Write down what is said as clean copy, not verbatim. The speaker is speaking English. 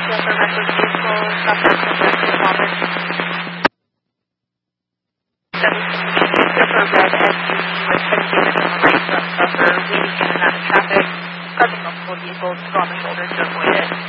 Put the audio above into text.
for rental vehicle, suffered from rental damage. For red SUV with 7 units on the right front buffer, weaving in and out of traffic, causing multiple vehicles to go on the shoulder to avoid